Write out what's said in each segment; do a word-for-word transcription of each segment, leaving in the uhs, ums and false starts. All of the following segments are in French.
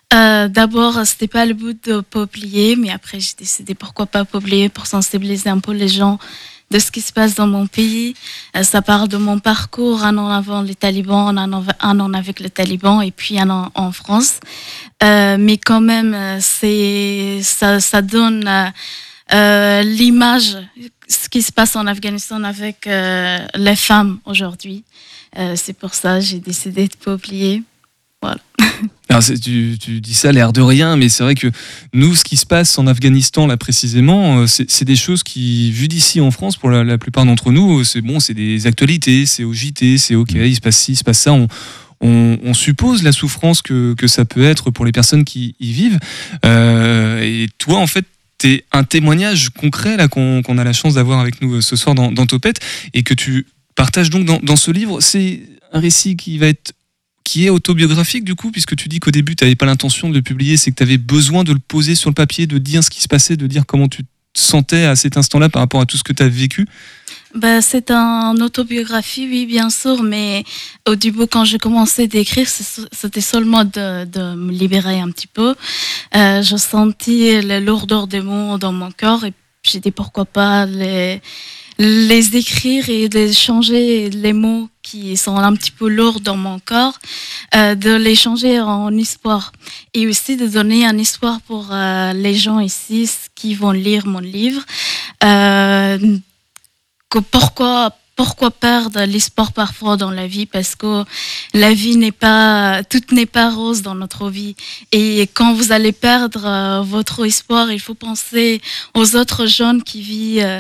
Euh, d'abord, c'était pas le but de publier, mais après, j'ai décidé pourquoi pas publier pour sensibiliser un peu les gens de ce qui se passe dans mon pays. Euh, ça parle de mon parcours, un an avant les talibans, un an, un an avec les talibans et puis un an en France. Euh, mais quand même, c'est, ça, ça donne euh, euh, l'image, ce qui se passe en Afghanistan avec euh, les femmes aujourd'hui. Euh, c'est pour ça que j'ai décidé de publier. Voilà. Alors, c'est, tu, tu dis ça l'air de rien, mais c'est vrai que nous, ce qui se passe en Afghanistan, là précisément, c'est, c'est des choses qui, vues d'ici en France, pour la, la plupart d'entre nous, c'est bon, c'est des actualités, c'est au J T, c'est ok, il se passe ci, il se passe ça. On, on, on suppose la souffrance que, que ça peut être pour les personnes qui y vivent. Euh, et toi, en fait, t'es un témoignage concret là qu'on, qu'on a la chance d'avoir avec nous ce soir dans, dans Topette, et que tu partages donc dans, dans ce livre. C'est un récit qui va être qui est autobiographique du coup, puisque tu dis qu'au début tu n'avais pas l'intention de le publier, c'est que tu avais besoin de le poser sur le papier, de dire ce qui se passait, de dire comment tu te sentais à cet instant-là par rapport à tout ce que tu as vécu. Bah, c'est un autobiographie, oui, bien sûr, mais au début, quand j'ai commencé d'écrire, c'était seulement de, de me libérer un petit peu. Euh, je sentis la lourdeur des mots dans mon corps et j'ai dit pourquoi pas les, les écrire et de changer les mots qui sont un petit peu lourds dans mon corps, euh, de les changer en espoir et aussi de donner un espoir pour euh, les gens ici qui vont lire mon livre. Euh, que pourquoi pourquoi perdre l'espoir parfois dans la vie, parce que la vie n'est pas, tout n'est pas rose dans notre vie. Et quand vous allez perdre euh, votre espoir, il faut penser aux autres jeunes qui vivent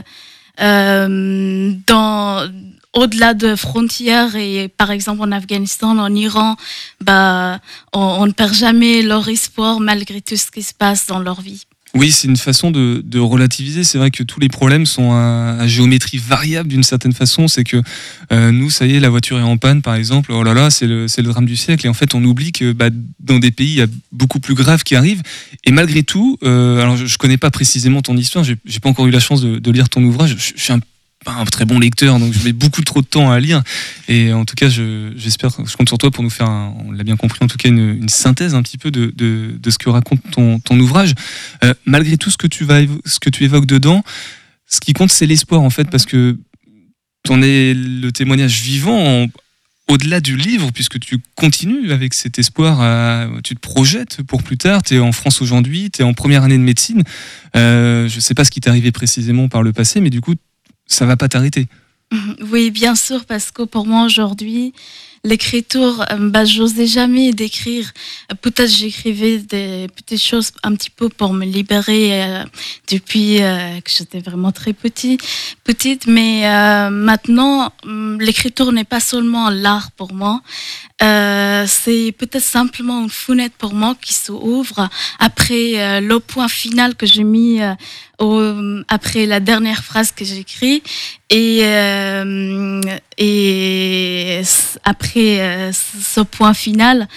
euh, dans au-delà de frontières, et par exemple en Afghanistan, en Iran, bah, on, on ne perd jamais leur espoir malgré tout ce qui se passe dans leur vie. Oui, c'est une façon de, de relativiser. C'est vrai que tous les problèmes sont à, à géométrie variable d'une certaine façon. C'est que euh, nous, ça y est, la voiture est en panne, par exemple. Oh là là, c'est le, c'est le drame du siècle. Et en fait, on oublie que bah, dans des pays, il y a beaucoup plus grave qui arrive. Et malgré tout, euh, alors je, ne connais pas précisément ton histoire. J'ai, j'ai pas encore eu la chance de, de lire ton ouvrage. Je, je suis un pas un très bon lecteur, donc je mets beaucoup trop de temps à lire. Et en tout cas, je, j'espère, je compte sur toi pour nous faire, un, on l'a bien compris, en tout cas, une, une synthèse un petit peu de, de, de ce que raconte ton, ton ouvrage. Euh, malgré tout ce que tu vas, ce que tu évoques dedans, ce qui compte, c'est l'espoir, en fait, parce que t'en es le témoignage vivant en, au-delà du livre, puisque tu continues avec cet espoir, à, tu te projettes pour plus tard, tu es en France aujourd'hui, tu es en première année de médecine. Euh, je sais pas ce qui t'est arrivé précisément par le passé, mais du coup, ça va pas t'arrêter. Oui, bien sûr, parce que pour moi aujourd'hui, l'écriture, bah, j'osais jamais d'écrire. Peut-être j'écrivais des petites choses un petit peu pour me libérer euh, depuis euh, que j'étais vraiment très petit, petite. Mais euh, maintenant, l'écriture n'est pas seulement l'art pour moi. Euh, c'est peut-être simplement une fenêtre pour moi qui s'ouvre après euh, le point final que j'ai mis euh, au, après la dernière phrase que j'écris, et euh, et après euh, ce point final,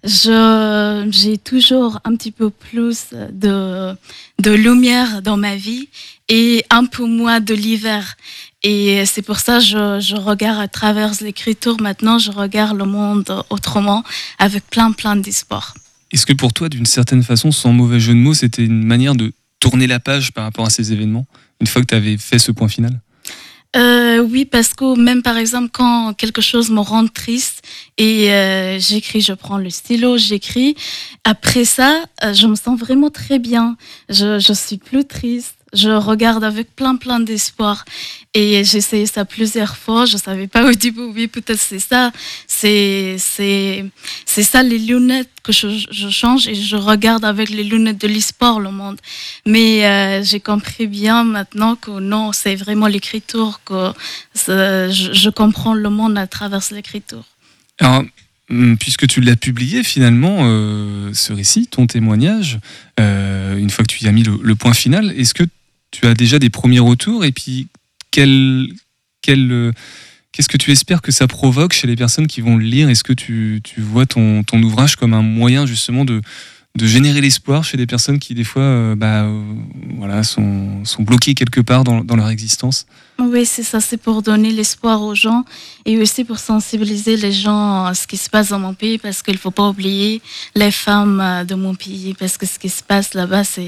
je j'ai toujours un petit peu plus de de lumière dans ma vie et un peu moins de l'hiver. Et c'est pour ça que je, je regarde à travers l'écriture maintenant, je regarde le monde autrement, avec plein, plein d'espoir. Est-ce que pour toi, d'une certaine façon, sans mauvais jeu de mots, c'était une manière de tourner la page par rapport à ces événements, une fois que tu avais fait ce point final ? Euh, oui, parce que même par exemple quand quelque chose me rend triste et euh, j'écris, je prends le stylo, j'écris. Après ça, euh, je me sens vraiment très bien. Je je suis plus triste. Je regarde avec plein plein d'espoir et j'ai essayé ça plusieurs fois. Je savais pas au début. Oui, peut-être c'est ça. C'est c'est c'est ça les lunettes que je, je change et je regarde avec les lunettes de l'espoir le monde. Mais euh, j'ai compris bien maintenant que non, c'est vraiment l'écriture que je, je comprends le monde à travers l'écriture. Alors, puisque tu l'as publié finalement, euh, ce récit, ton témoignage, euh, une fois que tu y as mis le, le point final, est-ce que tu as déjà des premiers retours, et puis quel, quel, euh, qu'est-ce que tu espères que ça provoque chez les personnes qui vont le lire ? Est-ce que tu, tu vois ton, ton ouvrage comme un moyen justement de, de générer l'espoir chez des personnes qui des fois euh, bah, euh, voilà, sont, sont bloquées quelque part dans, dans leur existence. Oui, c'est ça, c'est pour donner l'espoir aux gens et aussi pour sensibiliser les gens à ce qui se passe dans mon pays parce qu'il ne faut pas oublier les femmes de mon pays parce que ce qui se passe là-bas, c'est